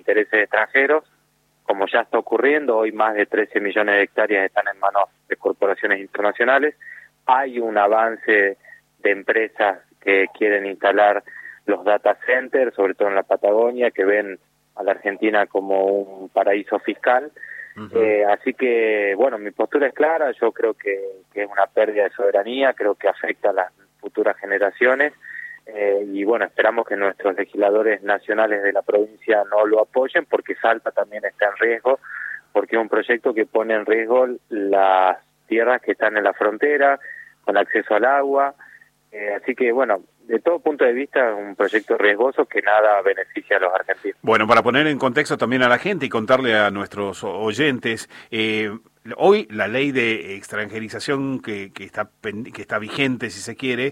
intereses extranjeros, como ya está ocurriendo. Hoy más de 13 millones de hectáreas están en manos de corporaciones internacionales. Hay un avance de empresas que quieren instalar los data centers, sobre todo en la Patagonia, que ven a la Argentina como un paraíso fiscal. Así que, bueno, mi postura es clara. Yo creo que es una pérdida de soberanía, creo que afecta a las futuras generaciones, y bueno, esperamos que nuestros legisladores nacionales de la provincia no lo apoyen, porque Salta también está en riesgo, porque es un proyecto que pone en riesgo las tierras que están en la frontera, con acceso al agua, así que bueno, de todo punto de vista es un proyecto riesgoso que nada beneficia a los argentinos. Bueno, para poner en contexto también a la gente y contarle a nuestros oyentes, hoy la ley de extranjerización que está vigente, si se quiere,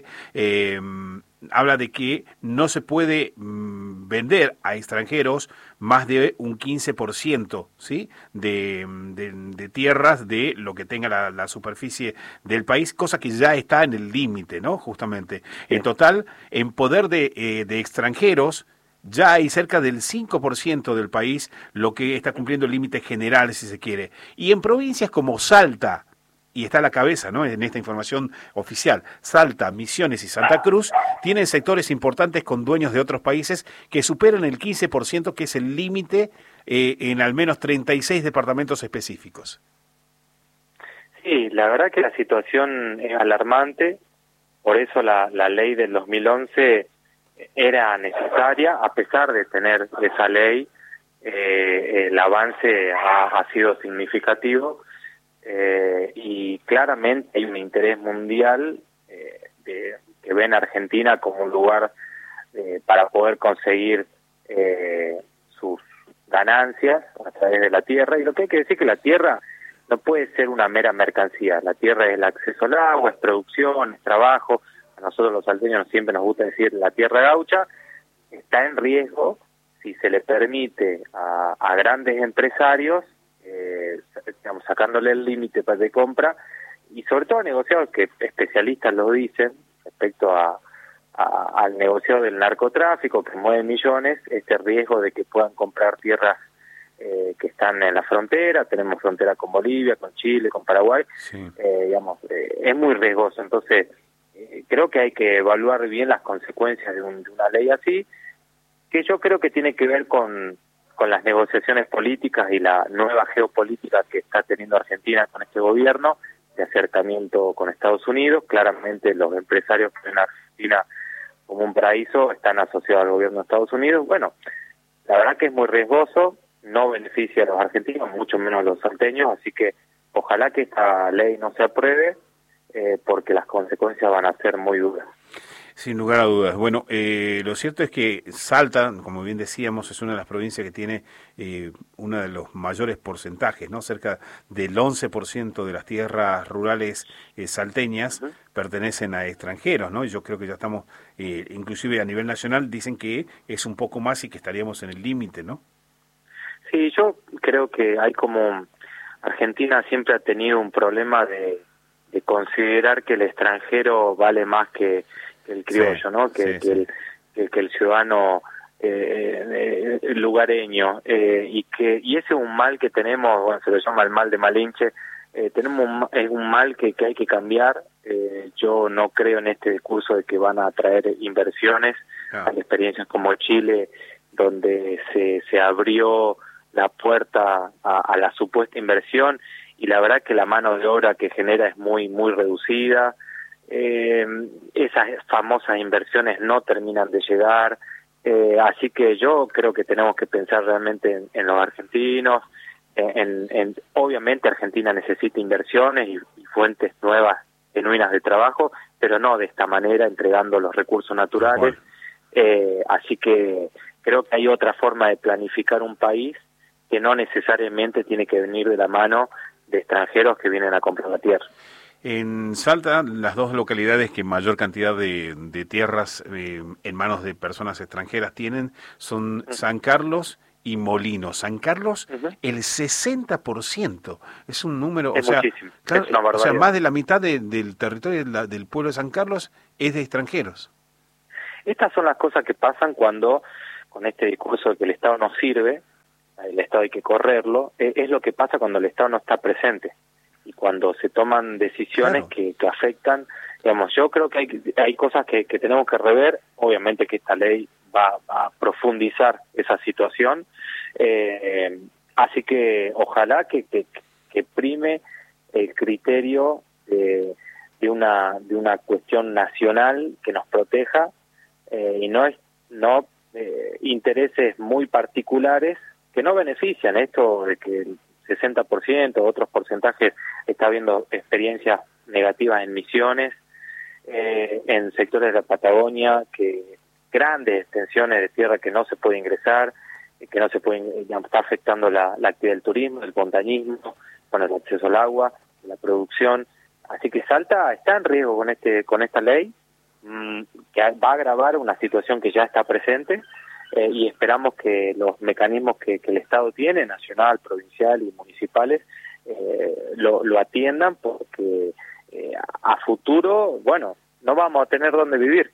habla de que no se puede vender a extranjeros más de un 15%, ¿sí? de tierras de lo que tenga la superficie del país, cosa que ya está en el límite, ¿no? Justamente. En total, en poder de extranjeros, ya hay cerca del 5% del país lo que está cumpliendo el límite general, si se quiere. Y en provincias como Salta, y está a la cabeza, ¿no?, en esta información oficial, Salta, Misiones y Santa Cruz tienen sectores importantes con dueños de otros países que superan el 15%, que es el límite en al menos 36 departamentos específicos. Sí, la verdad que la situación es alarmante, por eso la ley del 2011 era necesaria. A pesar de tener esa ley, el avance ha sido significativo, y claramente hay un interés mundial que ven a Argentina como un lugar para poder conseguir sus ganancias a través de la tierra. Y lo que hay que decir es que la tierra no puede ser una mera mercancía. La tierra es el acceso al agua, es producción, es trabajo. A nosotros los salteños siempre nos gusta decir la tierra gaucha. Está en riesgo si se le permite a grandes empresarios, digamos, sacándole el límite de compra, y sobre todo a negociados que especialistas lo dicen respecto al negocio del narcotráfico que mueve millones, este riesgo de que puedan comprar tierras que están en la frontera. Tenemos frontera con Bolivia, con Chile, con Paraguay, sí. Digamos, es muy riesgoso. Entonces creo que hay que evaluar bien las consecuencias de una ley así, que yo creo que tiene que ver con las negociaciones políticas y la nueva geopolítica que está teniendo Argentina con este gobierno de acercamiento con Estados Unidos. Claramente los empresarios que ven a Argentina como un paraíso están asociados al gobierno de Estados Unidos. Bueno, la verdad que es muy riesgoso, no beneficia a los argentinos, mucho menos a los salteños, así que ojalá que esta ley no se apruebe, porque las consecuencias van a ser muy duras. Sin lugar a dudas. Bueno, lo cierto es que Salta, como bien decíamos, es una de las provincias que tiene uno de los mayores porcentajes, ¿no? Cerca del 11% de las tierras rurales salteñas pertenecen a extranjeros, ¿no? Y yo creo que ya estamos, inclusive a nivel nacional, dicen que es un poco más y que estaríamos en el límite, ¿no? Sí, yo creo que hay como... Argentina siempre ha tenido un problema de considerar que el extranjero vale más que el criollo, sí, ¿no? Que el ciudadano lugareño, y ese es un mal que tenemos. Bueno, se lo llama el mal de Malinche. Es un mal que hay que cambiar. Yo no creo en este discurso de que van a traer inversiones. Hay experiencias como Chile, donde se abrió la puerta a la supuesta inversión, y la verdad que la mano de obra que genera es muy reducida. Esas famosas inversiones no terminan de llegar, así que yo creo que tenemos que pensar realmente en los argentinos. Obviamente Argentina necesita inversiones y fuentes nuevas, genuinas de trabajo, pero no de esta manera, entregando los recursos naturales. Así que creo que hay otra forma de planificar un país que no necesariamente tiene que venir de la mano de extranjeros que vienen a comprar la tierra. En Salta, las dos localidades que mayor cantidad de tierras en manos de personas extranjeras tienen son San Carlos y Molinos. San Carlos, el 60%. Es un número, es muchísimo. Claro, es una barbaridad. O sea, más de la mitad del territorio del pueblo de San Carlos es de extranjeros. Estas son las cosas que pasan cuando, con este discurso de que el Estado no sirve, el Estado hay que correrlo, es lo que pasa cuando el Estado no está presente y cuando se toman decisiones que afectan, digamos, yo creo que hay cosas que tenemos que rever, obviamente que esta ley va a profundizar esa situación, así que ojalá que prime el criterio de una cuestión nacional que nos proteja y no intereses muy particulares que no benefician. Esto de que el 60%, otros porcentajes, está habiendo experiencias negativas en Misiones, en sectores de la Patagonia, que grandes extensiones de tierra que no se puede ingresar, que no se pueden, está afectando la actividad del turismo, el montañismo, con el acceso al agua, la producción. Así que Salta está en riesgo con esta ley, que va a agravar una situación que ya está presente, y esperamos que los mecanismos que el Estado tiene, nacional, provincial y municipales, lo atiendan, porque a futuro, bueno, no vamos a tener dónde vivir.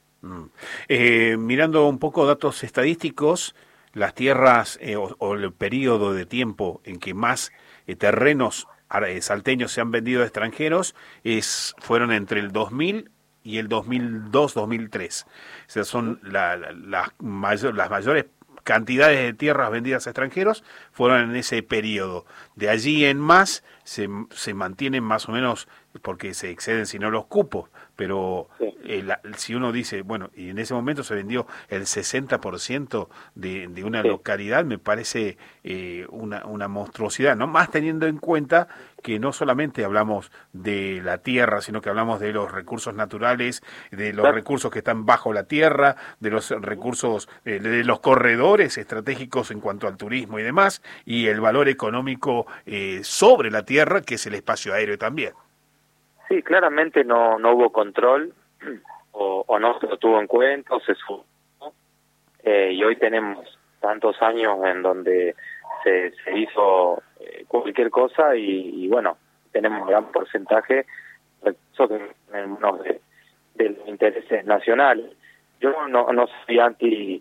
Mirando un poco datos estadísticos, las tierras o el periodo de tiempo en que más terrenos salteños se han vendido a extranjeros fueron entre el 2000 y el 2002-2003. O sea, son las mayores cantidades de tierras vendidas a extranjeros fueron en ese periodo. De allí en más se mantienen más o menos, porque se exceden si no los cupos, pero sí. Si uno dice, bueno, y en ese momento se vendió el 60% de una localidad, me parece una monstruosidad, ¿no? Más teniendo en cuenta que no solamente hablamos de la tierra, sino que hablamos de los recursos naturales, de los recursos que están bajo la tierra, de los recursos, de los corredores estratégicos en cuanto al turismo y demás, y el valor económico sobre la tierra, que es el espacio aéreo también. Sí, claramente no hubo control, o no se lo tuvo en cuenta, o se supo, y hoy tenemos tantos años en donde se hizo cualquier cosa, y bueno, tenemos un gran porcentaje de los intereses nacionales. Yo no soy anti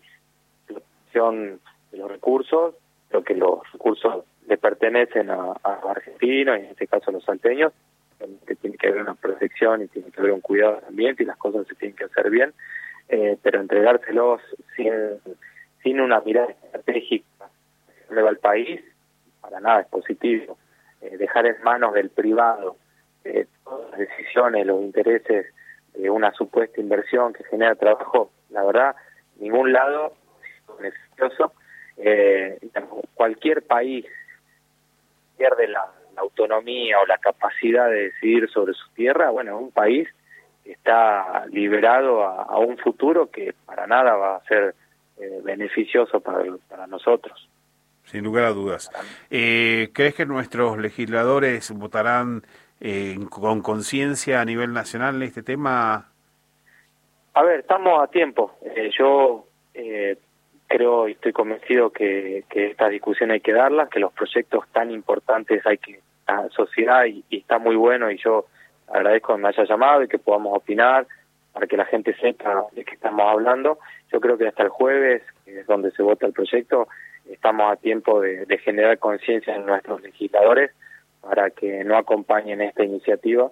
de los recursos, creo que los recursos le pertenecen a argentinos, y en este caso a los salteños, que tiene que haber una protección y tiene que haber un cuidado del ambiente y las cosas se tienen que hacer bien, pero entregárselos sin una mirada estratégica que va al país, para nada es positivo. Dejar en manos del privado todas las decisiones, los intereses de una supuesta inversión que genera trabajo, la verdad, ningún lado es beneficioso. Cualquier país pierde la autonomía o la capacidad de decidir sobre su tierra, bueno, un país está liberado a un futuro que para nada va a ser beneficioso para nosotros. Sin lugar a dudas. ¿Crees que nuestros legisladores votarán con conciencia a nivel nacional en este tema? A ver, estamos a tiempo. Yo creo y estoy convencido que esta discusión hay que darla, que los proyectos tan importantes hay que la sociedad y está muy bueno, y yo agradezco que me haya llamado y que podamos opinar para que la gente sepa de qué estamos hablando. Yo creo que hasta el jueves, que es donde se vota el proyecto, estamos a tiempo de generar conciencia en nuestros legisladores para que no acompañen esta iniciativa.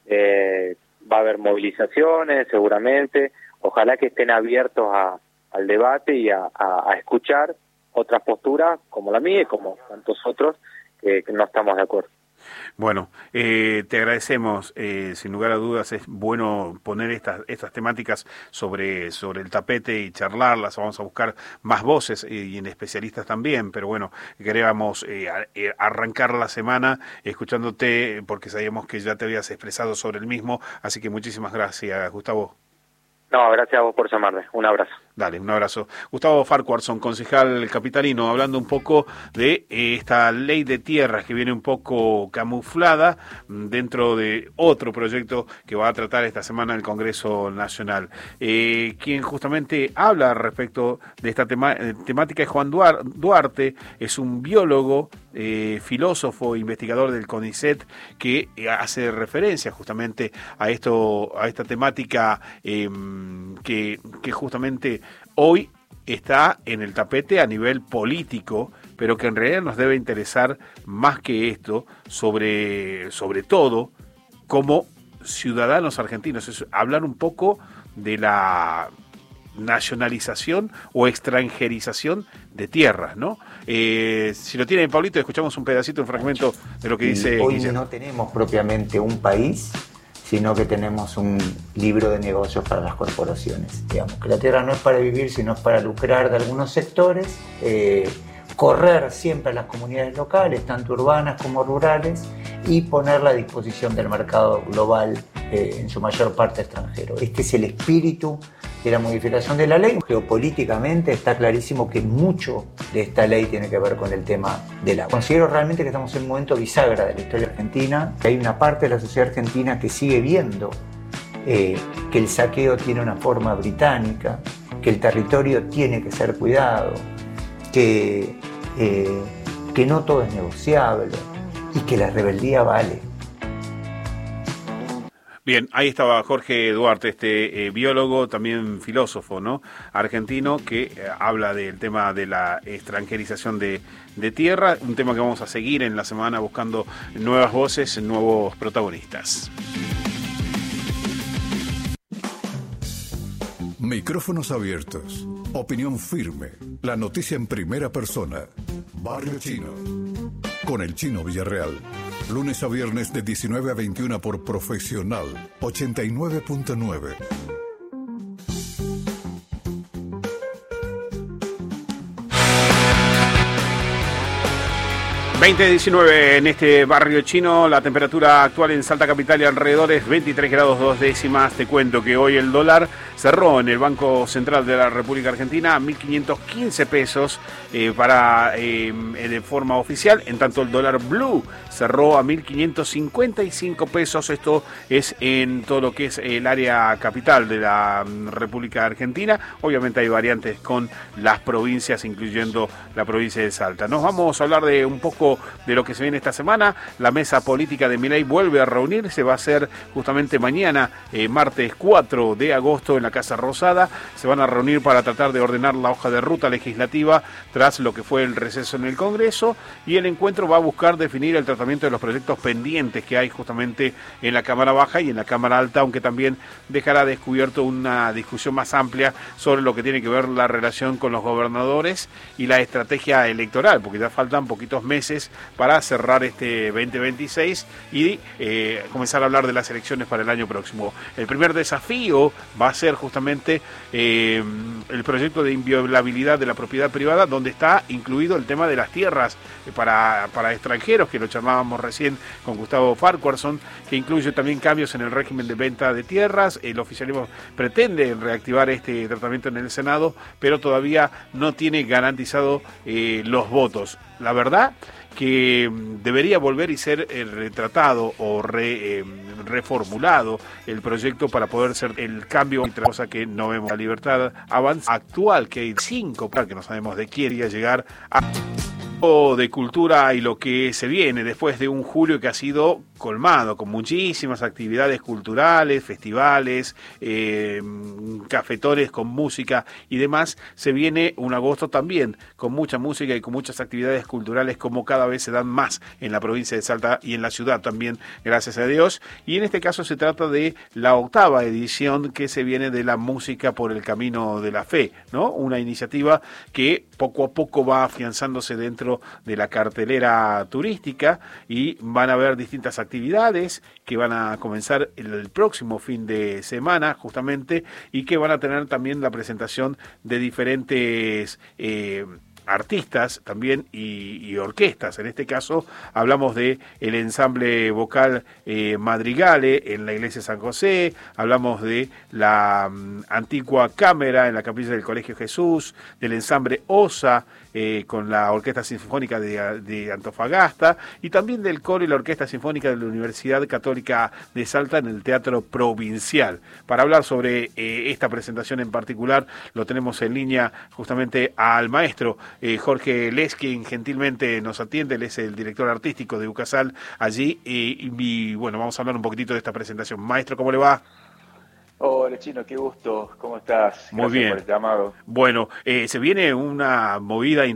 Va a haber movilizaciones seguramente, ojalá que estén abiertos al debate y a escuchar otras posturas como la mía y como tantos otros que no estamos de acuerdo. Bueno, te agradecemos, sin lugar a dudas es bueno poner estas temáticas sobre el tapete y charlarlas. Vamos a buscar más voces y en especialistas también, pero bueno, queríamos arrancar la semana escuchándote porque sabíamos que ya te habías expresado sobre el mismo, así que muchísimas gracias, Gustavo. No, gracias a vos por llamarme. Un abrazo. Dale, un abrazo. Gustavo Farquharson, concejal capitalino, hablando un poco de esta ley de tierras que viene un poco camuflada dentro de otro proyecto que va a tratar esta semana el Congreso Nacional. Quien justamente habla respecto de esta temática es Juan Duarte, es un biólogo, filósofo, investigador del CONICET, que hace referencia justamente a esta temática que justamente hoy está en el tapete a nivel político pero que en realidad nos debe interesar más que esto, sobre todo como ciudadanos argentinos, es hablar un poco de la nacionalización o extranjerización de tierras, ¿no? Si lo tiene Pablito, escuchamos un pedacito, un fragmento de lo que dice hoy Guillermo. No tenemos propiamente un país, sino que tenemos un libro de negocios para las corporaciones. Digamos que la tierra no es para vivir, sino es para lucrar de algunos sectores, correr siempre a las comunidades locales, tanto urbanas como rurales, y ponerla a disposición del mercado global, en su mayor parte extranjero. Este es el espíritu de la modificación de la ley. Geopolíticamente está clarísimo que mucho de esta ley tiene que ver con el tema del agua. Considero realmente que estamos en un momento bisagra de la historia argentina, que hay una parte de la sociedad argentina que sigue viendo que el saqueo tiene una forma británica, que el territorio tiene que ser cuidado, que no todo es negociable y que la rebeldía vale. Bien, ahí estaba Jorge Duarte, biólogo, también filósofo, ¿no? Argentino, que habla del tema de la extranjerización de tierra, un tema que vamos a seguir en la semana buscando nuevas voces, nuevos protagonistas. Micrófonos abiertos, opinión firme, la noticia en primera persona. Barrio Chino, con el Chino Villarreal. Lunes a viernes de 19 a 21 por Profesional 89.9. 20:19 en este barrio chino, la temperatura actual en Salta Capital y alrededores 23 grados 2 décimas. Te cuento que hoy el dólar cerró en el Banco Central de la República Argentina a 1.515 pesos de forma oficial, en tanto el dólar blue cerró a 1.555 pesos. Esto es en todo lo que es el área capital de la República Argentina. Obviamente hay variantes con las provincias, incluyendo la provincia de Salta. Nos vamos a hablar de un poco de lo que se viene esta semana. La mesa política de Milei vuelve a reunirse, va a ser justamente mañana, martes 4 de agosto, en la Casa Rosada. Se van a reunir para tratar de ordenar la hoja de ruta legislativa tras lo que fue el receso en el Congreso, y el encuentro va a buscar definir el tratamiento de los proyectos pendientes que hay justamente en la Cámara Baja y en la Cámara Alta, aunque también dejará descubierto una discusión más amplia sobre lo que tiene que ver la relación con los gobernadores y la estrategia electoral, porque ya faltan poquitos meses para cerrar este 2026 y comenzar a hablar de las elecciones para el año próximo. El primer desafío va a ser justamente el proyecto de inviolabilidad de la propiedad privada, donde está incluido el tema de las tierras para extranjeros, que lo llamábamos recién con Gustavo Farquharson, que incluye también cambios en el régimen de venta de tierras. El oficialismo pretende reactivar este tratamiento en el Senado, pero todavía no tiene garantizado los votos. La verdad que debería volver y ser retratado o reformulado el proyecto para poder ser el cambio, cosa que no vemos. La libertad avanza actual, que hay 5, que no sabemos de quién iría a llegar a de cultura y lo que se viene después de un julio que ha sido colmado con muchísimas actividades culturales, festivales, cafetores con música y demás. Se viene un agosto también con mucha música y con muchas actividades culturales, como cada vez se dan más en la provincia de Salta y en la ciudad también, gracias a Dios. Y en este caso se trata de la 8ª edición que se viene de la música por el camino de la fe, ¿no? Una iniciativa que poco a poco va afianzándose dentro de la cartelera turística, y van a haber distintas actividades que van a comenzar el próximo fin de semana justamente, y que van a tener también la presentación de diferentes artistas también y orquestas. En este caso hablamos de el ensamble vocal Madrigale en la iglesia San José, hablamos de la antigua cámara en la capilla del Colegio Jesús, del ensamble OSA con la Orquesta Sinfónica de Antofagasta, y también del coro y la Orquesta Sinfónica de la Universidad Católica de Salta en el Teatro Provincial. Para hablar sobre esta presentación en particular, lo tenemos en línea justamente al maestro Jorge Les, quien gentilmente nos atiende. Él es el director artístico de UCASAL allí, y bueno, vamos a hablar un poquitito de esta presentación. Maestro, ¿cómo le va? Hola Chino, qué gusto, ¿cómo estás? Muy bien. Gracias por el llamado. Bueno, se viene una movida